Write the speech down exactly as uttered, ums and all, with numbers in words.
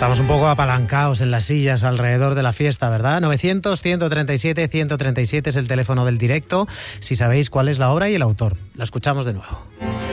Estamos un poco apalancados en las sillas alrededor de la fiesta, ¿verdad? novecientos, ciento treinta y siete, ciento treinta y siete es el teléfono del directo, si sabéis cuál es la obra y el autor. La escuchamos de nuevo.